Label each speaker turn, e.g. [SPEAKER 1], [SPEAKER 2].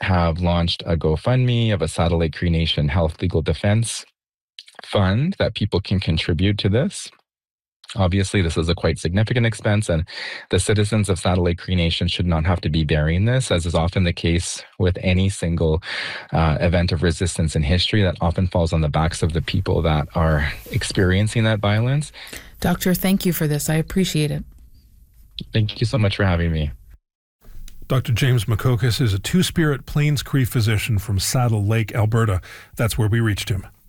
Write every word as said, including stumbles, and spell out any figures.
[SPEAKER 1] have launched a GoFundMe of a Saddle Lake Cree Nation Health Legal Defense Fund that people can contribute to this. Obviously, this is a quite significant expense, and the citizens of Saddle Lake Cree Nation should not have to be bearing this, as is often the case with any single uh, event of resistance in history. That often falls on the backs of the people that are experiencing that violence.
[SPEAKER 2] Doctor, thank you for this. I appreciate it.
[SPEAKER 1] Thank you so much for having me.
[SPEAKER 3] Doctor James Makokis is a Two-Spirit Plains Cree physician from Saddle Lake, Alberta. That's where we reached him.